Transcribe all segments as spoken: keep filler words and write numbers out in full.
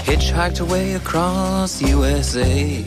hitchhiked away across U S A.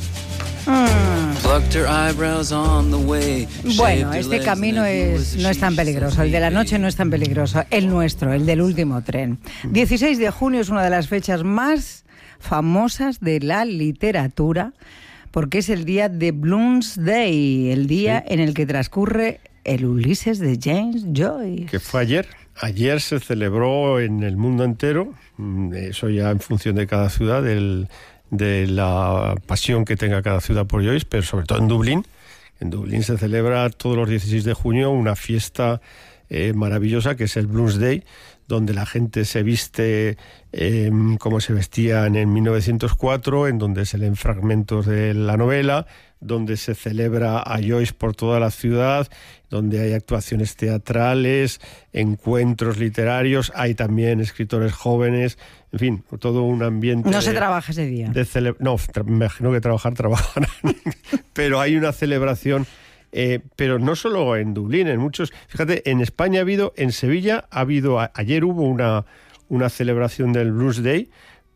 Mm. Plucked her eyebrows on the way. Bueno, este camino es, no es tan peligroso, el de la noche no es tan peligroso, el nuestro, el del último tren. dieciséis de junio es una de las fechas más famosas de la literatura, porque es el día de Bloomsday, el día sí. en el que transcurre el Ulises de James Joyce. Que fue ayer. Ayer se celebró en el mundo entero, eso ya en función de cada ciudad, el... de la pasión que tenga cada ciudad por Joyce, pero sobre todo en Dublín. En Dublín se celebra todos los dieciséis de junio una fiesta eh, maravillosa que es el Bloomsday, donde la gente se viste eh, como se vestían en mil novecientos cuatro, en donde se leen fragmentos de la novela, donde se celebra a Joyce por toda la ciudad, donde hay actuaciones teatrales, encuentros literarios, hay también escritores jóvenes, en fin, todo un ambiente... No de, se trabaja ese día. De cele- no, tra- me imagino que trabajar, trabajan, pero hay una celebración, eh, pero no solo en Dublín, en muchos... Fíjate, en España ha habido, en Sevilla ha habido, a- ayer hubo una, una celebración del Bloomsday,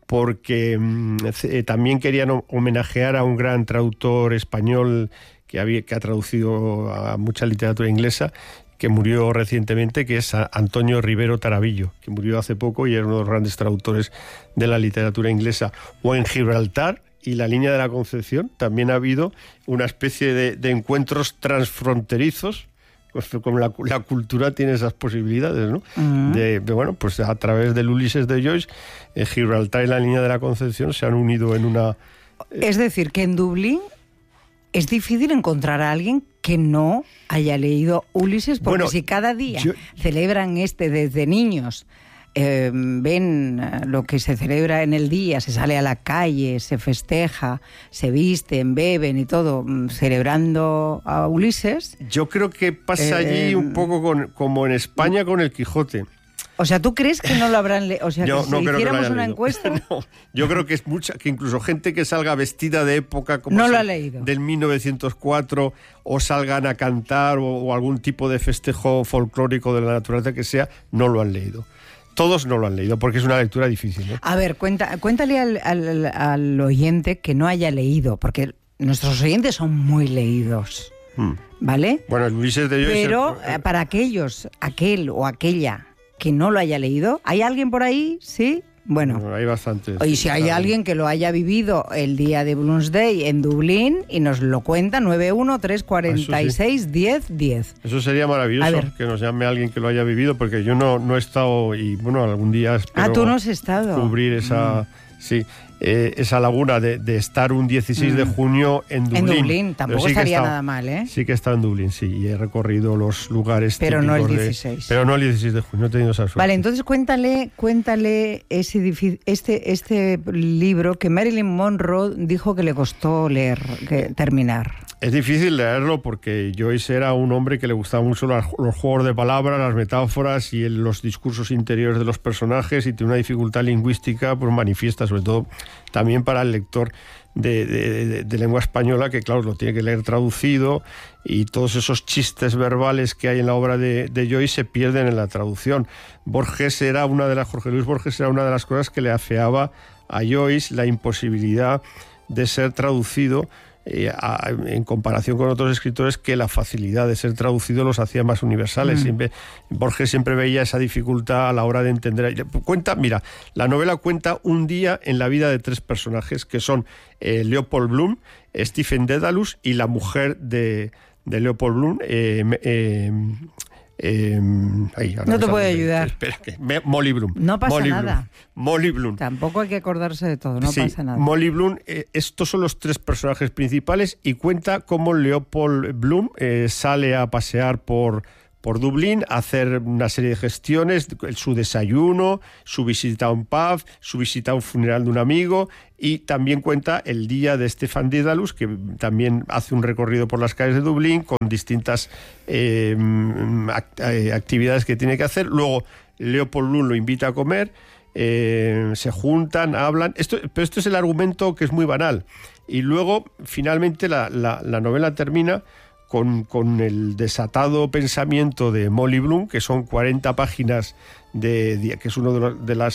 porque eh, también querían homenajear a un gran traductor español que, había, que ha traducido a mucha literatura inglesa, que murió recientemente, que es Antonio Rivero Tarabillo, que murió hace poco y era uno de los grandes traductores de la literatura inglesa. O en Gibraltar y la línea de la Concepción también ha habido una especie de, de encuentros transfronterizos. Pues como la, la cultura tiene esas posibilidades, ¿no? Uh-huh. De, de, bueno, pues a través del Ulises de Joyce, eh, Gibraltar y la línea de la Concepción se han unido en una... Eh... Es decir, que en Dublín es difícil encontrar a alguien que no haya leído Ulises, porque bueno, si cada día yo... celebran este desde niños, eh, ven lo que se celebra en el día, se sale a la calle, se festeja, se visten, beben y todo, celebrando a Ulises. Yo creo que pasa eh, allí un poco con, como en España con el Quijote. O sea, ¿tú crees que no lo habrán leído? O sea, yo, que no si creo hiciéramos que lo una leído. encuesta... no, yo creo que es mucha, que incluso gente que salga vestida de época como no lo ha leído. Del mil novecientos cuatro, o salgan a cantar, o, o algún tipo de festejo folclórico de la naturaleza que sea, no lo han leído. Todos no lo han leído, porque es una lectura difícil, ¿no? A ver, cuenta, cuéntale al, al, al oyente que no haya leído, porque nuestros oyentes son muy leídos, hmm. ¿vale? Bueno, el Ulises de Joyce... Pero el... para aquellos, aquel o aquella que no lo haya leído, ¿hay alguien por ahí? ¿Sí? Bueno, bueno hay bastantes. Y si hay alguien que lo haya vivido el día de Bloomsday en Dublín y nos lo cuenta, nueve uno tres cuatro seis diez diez. Eso sería maravilloso, que nos llame alguien que lo haya vivido, porque yo no, no he estado y bueno, algún día espero ah, ¿tú no has estado? Cubrir esa... Mm. Sí. Eh, esa laguna de, de estar un dieciséis mm. de junio en Dublín. En Dublín, tampoco sí estaría estado, nada mal, ¿eh? Sí que he estado en Dublín, sí, y he recorrido los lugares pero típicos no el dieciséis. De, pero no el dieciséis de junio, no he tenido esa suerte. Vale, entonces cuéntale, cuéntale ese, este, este libro que Marilyn Monroe dijo que le costó leer, que, terminar. Es difícil leerlo porque Joyce era un hombre que le gustaba mucho los, los juegos de palabras, las metáforas y el, los discursos interiores de los personajes, y tiene una dificultad lingüística pues manifiesta, sobre todo también para el lector de, de, de, de lengua española, que claro, lo tiene que leer traducido, y todos esos chistes verbales que hay en la obra de, de Joyce se pierden en la traducción. Borges era una de las, Jorge Luis Borges era una de las cosas que le afeaba a Joyce, la imposibilidad de ser traducido, Eh, a, en comparación con otros escritores, que la facilidad de ser traducido los hacía más universales. Mm. Siempre, Borges siempre veía esa dificultad a la hora de entender. Cuenta, mira, la novela cuenta un día en la vida de tres personajes que son eh, Leopold Bloom, Stephen Dedalus y la mujer de, de Leopold Bloom, eh, eh, Eh, ahí, no te puedo ayudar. Espera, que me, Molly Bloom. No pasa Molly nada. Bloom. Molly Bloom. Tampoco hay que acordarse de todo, no sí, pasa nada. Molly Bloom, eh, estos son los tres personajes principales, y cuenta cómo Leopold Bloom eh, sale a pasear por, por Dublín, a hacer una serie de gestiones, su desayuno, su visita a un pub, su visita a un funeral de un amigo, y también cuenta el día de Stephen Dedalus, que también hace un recorrido por las calles de Dublín con distintas eh, act- eh, actividades que tiene que hacer. Luego Leopold Bloom lo invita a comer, eh, se juntan, hablan. Esto, pero esto es el argumento, que es muy banal. Y luego, finalmente, la, la, la novela termina con, con el desatado pensamiento de Molly Bloom, que son cuarenta páginas, de, de, que es una de, de las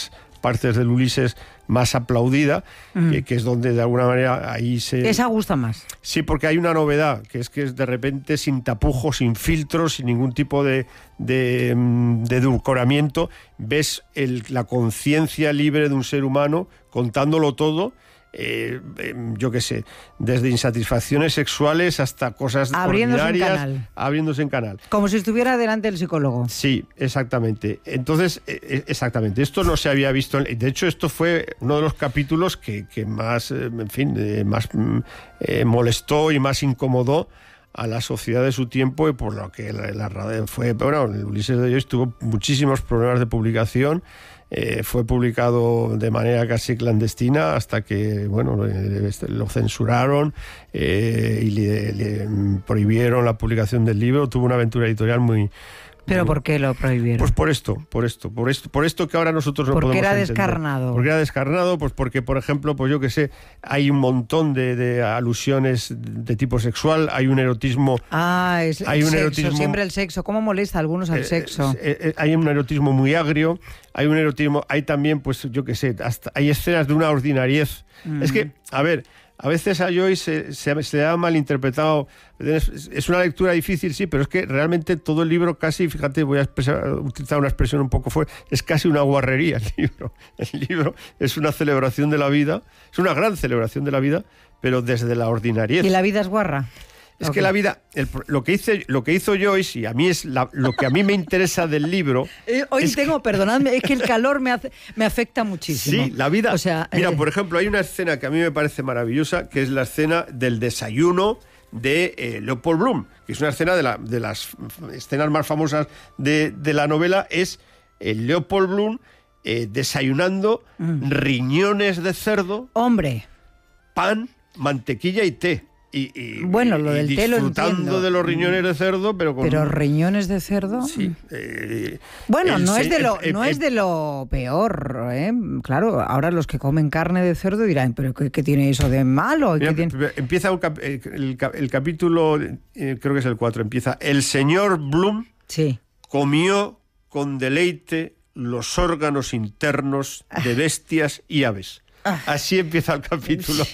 partes del Ulises más aplaudida, mm. que, que es donde de alguna manera ahí se... Esa gusta más. Sí, porque hay una novedad, que es que es de repente sin tapujos, sin filtros, sin ningún tipo de, de, de edulcoramiento, ves el, la conciencia libre de un ser humano contándolo todo. Eh, eh, yo qué sé, desde insatisfacciones sexuales hasta cosas abriéndose ordinarias, en canal. abriéndose en canal. Como si estuviera delante del psicólogo. Sí, exactamente. Entonces, eh, exactamente, esto no se había visto. De hecho, esto fue uno de los capítulos que, que más, eh, en fin, eh, más eh, molestó y más incomodó a la sociedad de su tiempo, y por lo que la, la radio fue, bueno, Ulises de Joyce tuvo muchísimos problemas de publicación. Eh, fue publicado de manera casi clandestina hasta que, bueno, lo censuraron eh, y le, le prohibieron la publicación del libro. Tuvo una aventura editorial muy... ¿Pero por qué lo prohibieron? Pues por esto, por esto, por esto, por esto que ahora nosotros no podemos entender. Porque era descarnado. Porque era descarnado, pues porque, por ejemplo, pues yo que sé, hay un montón de, de alusiones de tipo sexual, hay un erotismo... Ah, es hay el un sexo, erotismo, siempre el sexo. ¿Cómo molesta a algunos al eh, sexo? Eh, eh, hay un erotismo muy agrio, hay un erotismo, hay también, pues yo que sé, hasta hay escenas de una ordinariez. Mm. Es que, a ver... A veces a Joyce se, se, se le ha malinterpretado. Es, es una lectura difícil, sí, pero es que realmente todo el libro casi, fíjate, voy a expresar, utilizar una expresión un poco fuerte, es casi una guarrería el libro. El libro es una celebración de la vida, es una gran celebración de la vida, pero desde la ordinariedad. ¿Y la vida es guarra? Es okay. que la vida, el, lo, que hice, lo que hizo Joyce, y a mí es la, lo que a mí me interesa del libro... Eh, hoy tengo, que... perdonadme, es que el calor me, hace, me afecta muchísimo. Sí, la vida... O sea, mira, eh... por ejemplo, hay una escena que a mí me parece maravillosa, que es la escena del desayuno de eh, Leopold Bloom, que es una escena de, la, de las escenas más famosas de, de la novela, es el Leopold Bloom eh, desayunando mm. riñones de cerdo... ¡Hombre! Pan, mantequilla y té. Y, y, bueno, lo del té lo entiendo. Disfrutando de los riñones de cerdo, pero con... ¿Pero riñones de cerdo? Sí. Eh, bueno, no, se... es de lo, eh, no eh, es de lo peor, ¿eh? Claro, ahora los que comen carne de cerdo dirán, ¿pero qué, qué tiene eso de malo? Mira, ¿Qué tiene... Empieza un cap el, el capítulo, eh, creo que es el cuatro, empieza: el señor Bloom sí. comió con deleite los órganos internos de bestias y aves. Así empieza el capítulo.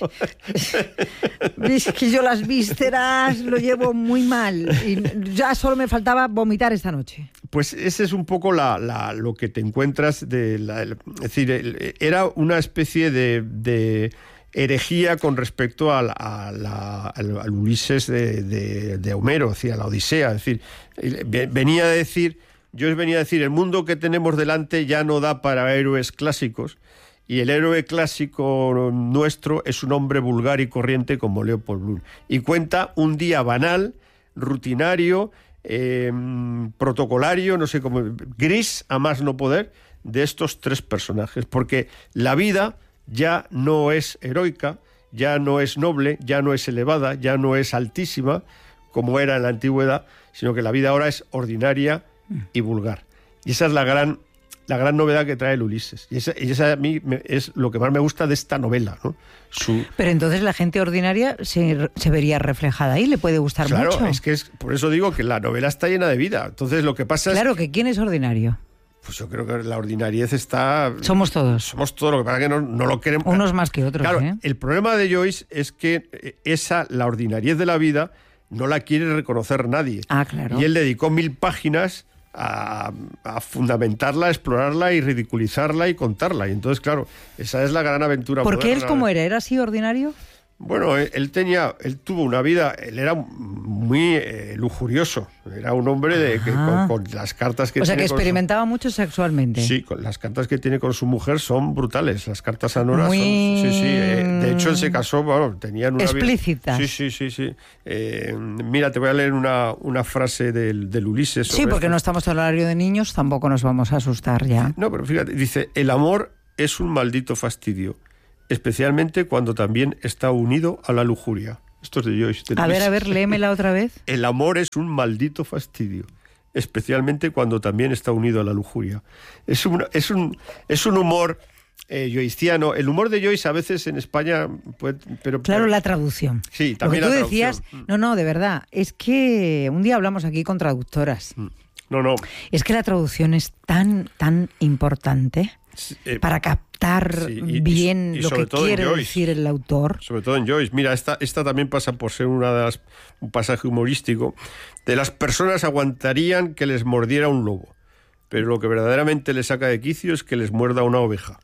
Es que yo las vísceras lo llevo muy mal y ya solo me faltaba vomitar esta noche. Pues ese es un poco la, la, lo que te encuentras de la, el, es decir, el, era una especie de, de herejía con respecto a la, a la, al, al Ulises de, de, de Homero, es decir, a la Odisea. Es decir, venía a decir, yo venía a decir, el mundo que tenemos delante ya no da para héroes clásicos. Y el héroe clásico nuestro es un hombre vulgar y corriente como Leopold Bloom. Y cuenta un día banal, rutinario, eh, protocolario, no sé cómo, gris a más no poder, de estos tres personajes. Porque la vida ya no es heroica, ya no es noble, ya no es elevada, ya no es altísima, como era en la antigüedad, sino que la vida ahora es ordinaria y vulgar. Y esa es la gran... la gran novedad que trae el Ulises. Y esa, y esa a mí me, es lo que más me gusta de esta novela, ¿no? Su... Pero entonces la gente ordinaria se, se vería reflejada ahí, le puede gustar claro, mucho. Claro, es que es, por eso digo que la novela está llena de vida. Entonces lo que pasa claro, es... Claro, que ¿quién es ordinario? Pues yo creo que la ordinariez está... Somos todos. Somos todos, lo que pasa es que no, no lo queremos... Unos más que otros, Claro, ¿eh? El problema de Joyce es que esa, la ordinariez de la vida, no la quiere reconocer nadie. Ah, claro. Y él dedicó mil páginas... A, a fundamentarla, a explorarla y ridiculizarla y contarla. Y entonces, claro, esa es la gran aventura. ¿Por qué él cómo era? ¿Era así ordinario? Bueno, él, él tenía, él tuvo una vida, él era muy eh, lujurioso. Era un hombre de, que, con, con las cartas que o sea, tiene que experimentaba su, mucho sexualmente. Sí, con las cartas que tiene con su mujer son brutales. Las cartas a Nora muy... son... Sí, sí. Eh, de hecho, él se casó, bueno, tenían una explícitas. vida... Sí, sí, sí, sí. Eh, mira, te voy a leer una, una frase del, del Ulises. Sí, porque esto. No estamos en horario de niños, tampoco nos vamos a asustar ya. No, pero fíjate, dice, el amor es un maldito fastidio, especialmente cuando también está unido a la lujuria. Esto es de Joyce. De a ver, a ver, léemela otra vez. El amor es un maldito fastidio, especialmente cuando también está unido a la lujuria. Es un, es un, es un humor eh, joyciano. El humor de Joyce a veces en España... Puede, pero, claro, pero, la traducción. Sí, también Lo que tú la decías, traducción. no, no, de verdad, es que un día hablamos aquí con traductoras. No, no. Es que la traducción es tan, tan importante. Sí, eh, para captar sí, y, bien y, y lo que quiere decir el autor. Sobre todo en Joyce. Mira, esta, esta también pasa por ser una de las, un pasaje humorístico. De las personas aguantarían que les mordiera un lobo, pero lo que verdaderamente les saca de quicio es que les muerda una oveja.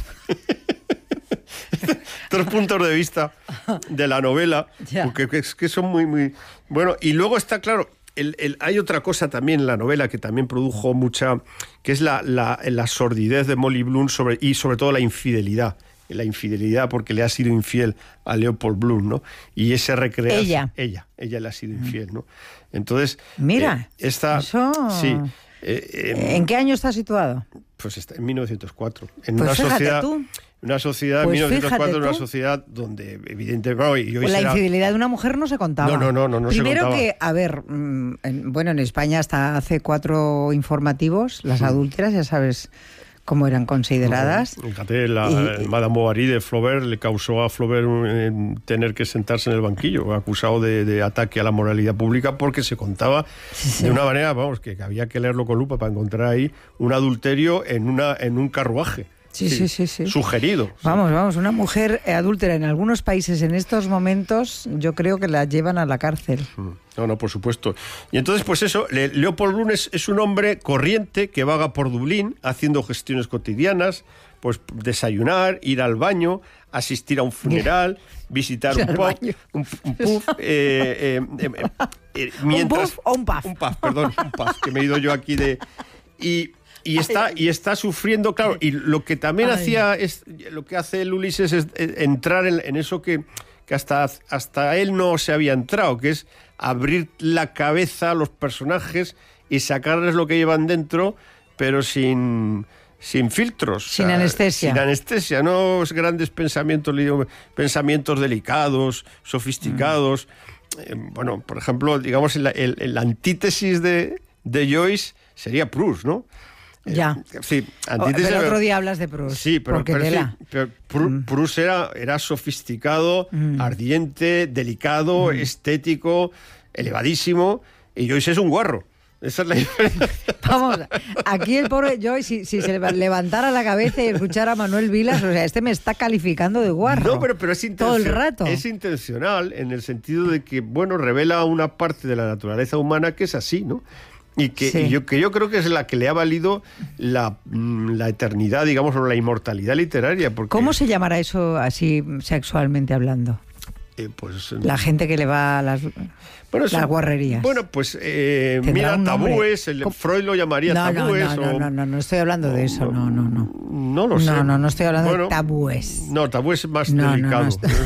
Tres puntos de vista de la novela, porque es que son muy, muy... Bueno, y luego está claro, el, el, hay otra cosa también en la novela que también produjo mucha, que es la, la, la sordidez de Molly Bloom sobre, y sobre todo la infidelidad. La infidelidad porque le ha sido infiel a Leopold Bloom, ¿no? Y ese recrearse... Ella. Ella, ella le ha sido infiel, ¿no? Entonces... Mira, eh, esta, eso... Sí. Eh, eh, ¿En qué año está situado? Pues está en mil novecientos cuatro. En pues una sociedad... Tú. Una sociedad, pues mil novecientos cuatro, una sociedad donde evidentemente... Bueno, y pues la será... infidelidad de una mujer no se contaba. No, no, no, no, no Primero se contaba. que, a ver, en, bueno, en España hasta hace cuatro informativos, las sí. adúlteras, ya sabes cómo eran consideradas. No, fíjate, la, y, Madame Bovary de Flaubert le causó a Flaubert un, tener que sentarse en el banquillo, acusado de, de ataque a la moralidad pública, porque se contaba sí, sí. de una manera, vamos, que había que leerlo con lupa para encontrar ahí un adulterio en, una, en un carruaje. Sí, sí, sí, sí. Sugerido. Vamos, vamos, una mujer adúltera en algunos países en estos momentos, yo creo que la llevan a la cárcel. No, no, por supuesto. Y entonces, pues eso, Leopold Bloom es, es un hombre corriente que vaga por Dublín haciendo gestiones cotidianas, pues desayunar, ir al baño, asistir a un funeral, visitar un pub, un, un pub, eh, eh, eh, eh, mientras... ¿Un pub o un pub? Un pub, perdón, un pub, que me he ido yo aquí de... Y... Y está, y está sufriendo, claro, y lo que también Ay. hacía, es, lo que hace el Ulises es entrar en, en eso que, que hasta, hasta él no se había entrado, que es abrir la cabeza a los personajes y sacarles lo que llevan dentro, pero sin, sin filtros. Sin o sea, anestesia. Sin anestesia, no grandes pensamientos, pensamientos delicados, sofisticados. Mm. Eh, bueno, por ejemplo, digamos, el, el, el antítesis de, de Joyce sería Proust, ¿no? Ya. Eh, sí, antítesis, pero el otro día hablas de Proust. Sí, pero, pero, sí, pero Proust, mm. Proust era, era sofisticado, mm. ardiente, delicado, mm. estético, elevadísimo, y Joyce es un guarro. Esa es la diferencia. Vamos, aquí el pobre Joyce, si, si se levantara la cabeza y escuchara a Manuel Vilas, o sea, este me está calificando de guarro. No, pero, pero es todo el rato. Es intencional en el sentido de que, bueno, revela una parte de la naturaleza humana que es así, ¿no? Y que, sí. y yo, que yo creo que es la que le ha valido la, la eternidad, digamos, o la inmortalidad literaria. Porque... ¿Cómo se llamará eso así sexualmente hablando? Eh, pues, la gente que le va a las, bueno, las guarrerías. Bueno, pues eh, mira, tabúes, el, Freud lo llamaría no, tabúes. No, no, o... no, no, no estoy hablando de eso, no, no, no. No lo sé. No, no, no estoy hablando bueno, de tabúes. No, tabúes es más no, delicado. No, no estoy...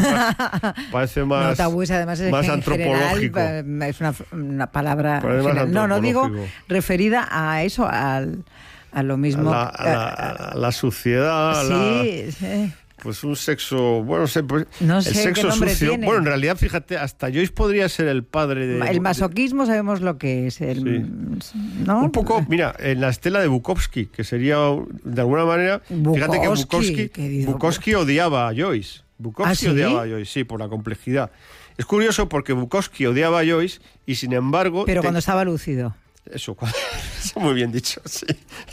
Parece más No, tabúes además es más en antropológico. General, es una, una palabra... No, no, digo referida a eso, al, a lo mismo... A la, a la, a la suciedad, sí, la... sí. Pues un sexo, bueno, sé, pues, no sé el sexo qué nombre sucio. Tiene. Bueno, en realidad, fíjate, hasta Joyce podría ser el padre de... El masoquismo sabemos lo que es. El, sí. ¿no? Un poco, mira, en la estela de Bukowski, que sería, de alguna manera... Bukowski, fíjate que Bukowski, Bukowski odiaba a Joyce. Bukowski ¿Ah, sí? odiaba a Joyce, sí, por la complejidad. Es curioso porque Bukowski odiaba a Joyce y, sin embargo... Pero te... cuando estaba lúcido. Eso, eso muy bien dicho, sí.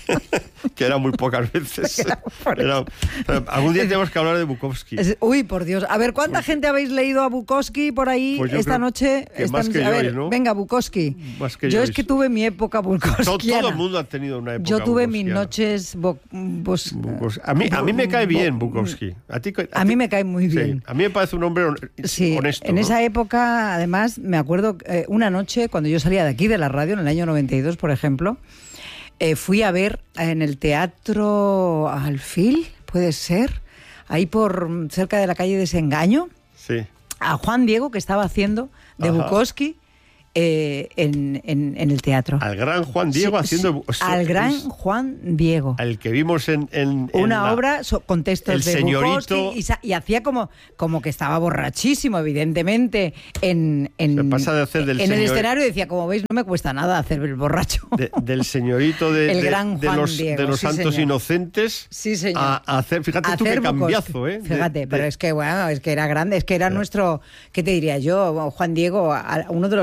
Que era muy pocas veces. Era, algún día tenemos que hablar de Bukowski. Es, uy, por Dios. A ver, ¿cuánta pues, gente habéis leído a Bukowski por ahí pues esta noche? Que esta más noche? que a ver, Joyce, ¿no? Venga, Bukowski. Más que yo Joyce. Es que tuve mi época Bukowski. Todo, todo el mundo ha tenido una época. Yo tuve mis noches Bo, Bos, Bukowski. A mí, a mí me cae bien Bukowski. A, ti, a, ti, a mí me cae muy bien. Sí, a mí me parece un hombre sí, honesto. En ¿no? esa época, además, me acuerdo eh, una noche cuando yo salía de aquí de la radio, en el año noventa y dos, por ejemplo. Eh, fui a ver en el Teatro Alfil, puede ser, ahí por cerca de la calle Desengaño, sí. a Juan Diego, que estaba haciendo de Ajá. Bukowski eh, en, en, en el teatro. Al gran Juan Diego sí, haciendo... Sí, al gran Juan Diego. Al que vimos en... en, en Una la, obra so, con textos el de señorito, Bukowski y, y hacía como, como que estaba borrachísimo, evidentemente, en, en, se pasa de hacer del en señor, el escenario y decía, como veis, no me cuesta nada hacer el borracho. De, del señorito de, el de, gran de Juan los, Diego, de los sí, santos señor. Inocentes sí, señor. A, a hacer, fíjate a tú hacer qué cambiazo, ¿eh? Fíjate, de, pero de, es que, bueno, es que era grande, es que era de, nuestro, ¿qué te diría yo? Juan Diego, uno de los más es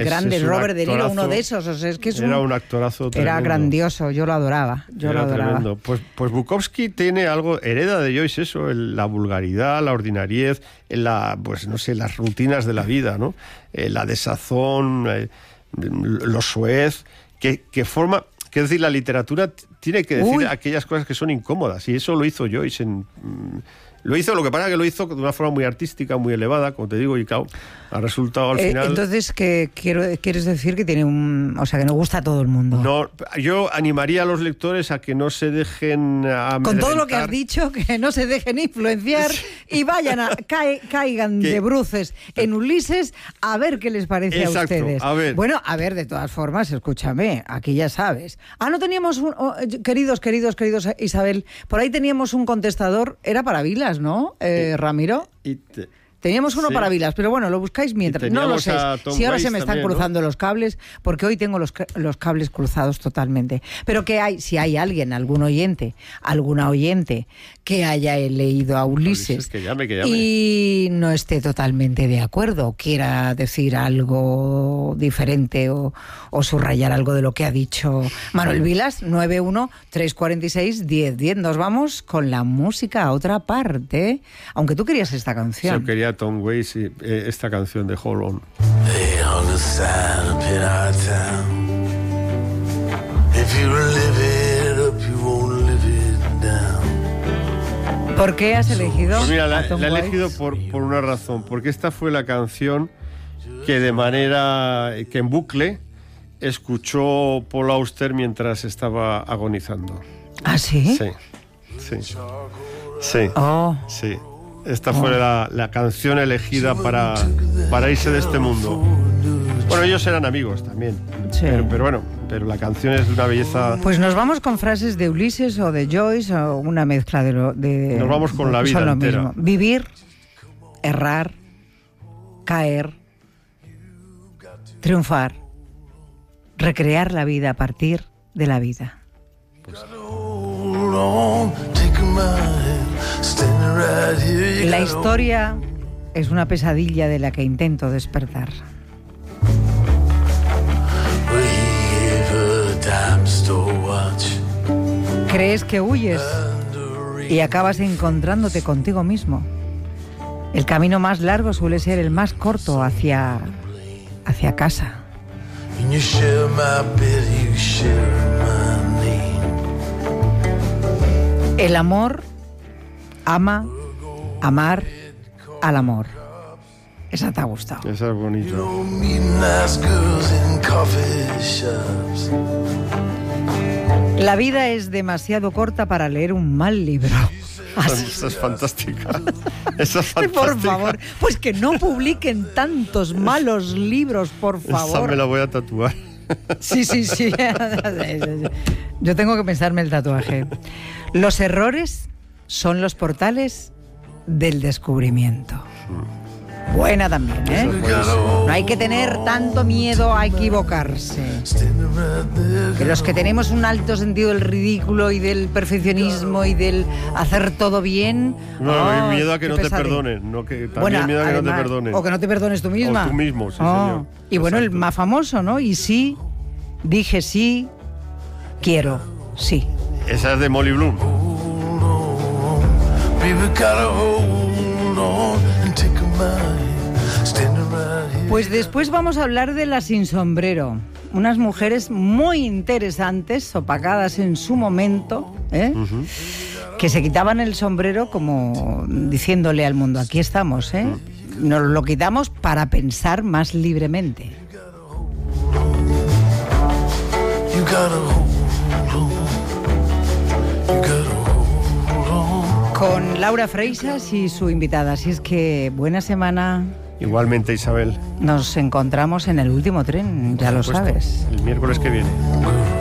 grande, Robert De Niro, uno de esos. O sea, es que es un, era un actorazo tremendo. Era grandioso, yo lo adoraba. Yo era lo adoraba. Tremendo. Pues, pues Bukowski tiene algo, hereda de Joyce eso, el, la vulgaridad, la ordinariez, la, pues no sé, las rutinas de la vida, ¿no? Eh, la desazón, eh, lo soez, que, que forma... Que es decir, la literatura tiene que decir Uy. aquellas cosas que son incómodas, y eso lo hizo Joyce en... Lo hizo, lo que pasa es que lo hizo de una forma muy artística, muy elevada, como te digo, y claro, ha resultado al eh, final... Entonces, ¿qué quiero, quieres decir que tiene un... O sea, que no gusta a todo el mundo? No, yo animaría a los lectores a que no se dejen amedrentar. Con todo lo que has dicho, que no se dejen influenciar y vayan a... Cae, caigan ¿Qué? de bruces en Ulises a ver qué les parece Exacto, a ustedes. A ver. Bueno, a ver, de todas formas, escúchame, aquí ya sabes. Ah, no teníamos un... Oh, queridos, queridos, queridos, Isabel, por ahí teníamos un contestador, era para Vilas, ¿no, eh, Ramiro? Y te... Teníamos uno sí. para Vilas, pero bueno, lo buscáis mientras. No lo sé. Si ahora se me están también, cruzando ¿no? los cables, porque hoy tengo los, los cables cruzados totalmente. Pero que hay, si hay alguien, algún oyente, alguna oyente que haya leído a Ulises, Ulises que llame, que llame. y no esté totalmente de acuerdo, quiera decir algo diferente o, o subrayar algo de lo que ha dicho Manuel Vilas, nueve uno tres cuatro seis uno cero uno cero. Nos vamos con la música a otra parte, aunque tú querías esta canción. Yo quería Tom Waits y eh, esta canción de Hold On. They hung a sign up in our town. If you live it up, you won't live it down. ¿Por qué has elegido? Pues mira, la, a Tom la he Waits? elegido por, por una razón, porque esta fue la canción que de manera, que en bucle escuchó Paul Auster mientras estaba agonizando. ¿Ah, sí? Sí, sí, sí, Oh. sí. Esta fue la, la canción elegida para, para irse de este mundo. Bueno, ellos eran amigos también, Sí. pero, pero bueno, pero la canción es de una belleza... Pues nos vamos con frases de Ulises o de Joyce o una mezcla de... Lo, de Nos vamos con la vida son lo entera. mismo. Vivir, errar, caer, triunfar, recrear la vida a partir de la vida. Pues, la historia es una pesadilla de la que intento despertar. Crees que huyes y acabas encontrándote contigo mismo. El camino más largo suele ser el más corto hacia, hacia casa. El amor ama, amar al amor. Esa te ha gustado. Esa es bonita. La vida es demasiado corta para leer un mal libro. Esa es fantástica. Esa es fantástica. Por favor, pues que no publiquen tantos malos libros, por favor. Esa me la voy a tatuar. Sí, sí, sí. Yo tengo que pensarme el tatuaje. Los errores son los portales del descubrimiento. Buena también, ¿eh? No hay que tener tanto miedo a equivocarse. Que los que tenemos un alto sentido del ridículo y del perfeccionismo y del hacer todo bien... No, oh, hay miedo a que no te pesadilla. perdonen. No, que, también Bueno, miedo a que además, no te perdonen. O que no te perdones tú misma. O tú mismo, sí, oh. señor. Y bueno, Exacto. el más famoso, ¿no? Y sí, dije sí, quiero, sí. Esa es de Molly Bloom. Pues después vamos a hablar de las sin sombrero. Unas mujeres muy interesantes, opacadas en su momento, ¿eh? Uh-huh. Que se quitaban el sombrero como diciéndole al mundo, aquí estamos, ¿eh? Uh-huh. Nos lo quitamos para pensar más libremente. Con Laura Freixas y su invitada. Así es que buena semana. Igualmente, Isabel. Nos encontramos en el último tren, ya lo sabes. El miércoles que viene.